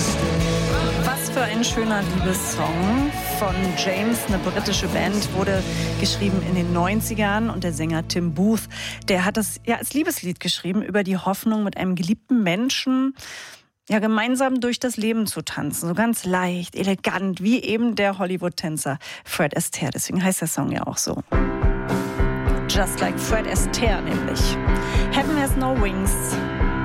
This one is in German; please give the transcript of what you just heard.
Was für ein schöner Liebessong von James, eine britische Band, wurde geschrieben in den 90ern und der Sänger Tim Booth, der hat das ja als Liebeslied geschrieben über die Hoffnung, mit einem geliebten Menschen ja gemeinsam durch das Leben zu tanzen, so ganz leicht, elegant, wie eben der Hollywood-Tänzer Fred Astaire. Deswegen heißt der Song ja auch so. Just like Fred Astaire nämlich. Heaven has no wings.